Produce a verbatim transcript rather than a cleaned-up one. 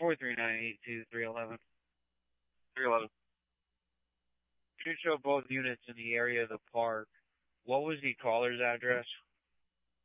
four three nine eight two three eleven. three eleven. Should show both units in the area of the park. What was the caller's address?